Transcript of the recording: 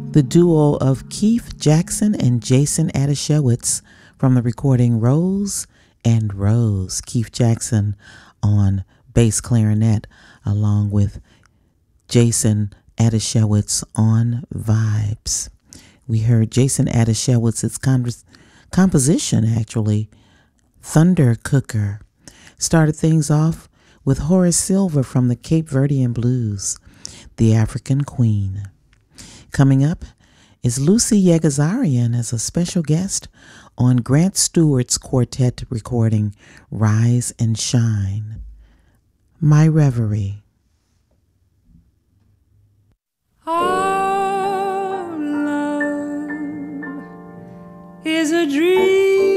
The duo of Keith Jackson and Jason Adashewitz from the recording Rose and Rose. Keith Jackson on bass clarinet along with Jason Adashewitz on vibes. We heard Jason Adashewitz's composition, actually, Thunder Cooker. Started things off with Horace Silver from the Cape Verdean Blues, The African Queen. Coming up is Lucy Yegazarian as a special guest on Grant Stewart's quartet recording Rise and Shine. My Reverie. Our love is a dream